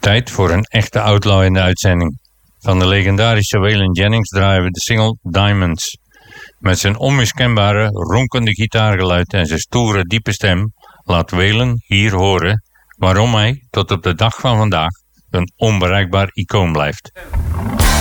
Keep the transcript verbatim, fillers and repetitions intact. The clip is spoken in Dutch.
Tijd voor een echte outlaw in de uitzending. Van de legendarische Waylon Jennings draaien we de single Diamonds. Met zijn onmiskenbare ronkende gitaargeluid en zijn stoere diepe stem laat Waylon hier horen waarom hij tot op de dag van vandaag een onbereikbaar icoon blijft.